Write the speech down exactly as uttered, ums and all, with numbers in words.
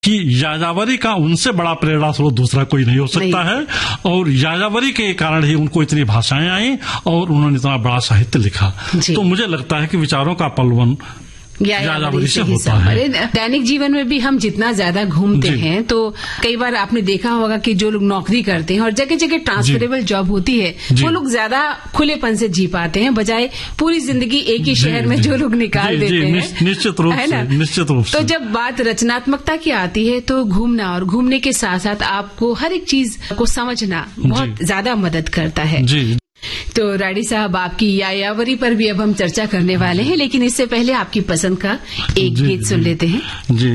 कि यायावरी का उनसे बड़ा प्रेरणा स्रोत दूसरा कोई नहीं हो सकता नहीं। है और यायावरी के कारण ही उनको इतनी भाषाएं आई और उन्होंने इतना बड़ा साहित्य लिखा। तो मुझे लगता है कि विचारों का पलवन यायावरी से होता है। दैनिक जीवन में भी हम जितना ज्यादा घूमते हैं तो कई बार आपने देखा होगा कि जो लोग नौकरी करते हैं और जगह जगह ट्रांसफरेबल जॉब होती है वो लोग ज्यादा खुलेपन से जी पाते हैं, बजाय पूरी जिंदगी एक ही शहर में जो लोग निकाल देते हैं। निश्चित रूप से, निश्चित रूप से। तो जब बात रचनात्मकता की आती है तो घूमना और घूमने के साथ साथ आपको हर एक चीज को समझना बहुत ज्यादा मदद करता है। तो राडी साहब, आपकी यायावरी पर भी अब हम चर्चा करने वाले हैं, लेकिन इससे पहले आपकी पसंद का एक गीत सुन लेते हैं।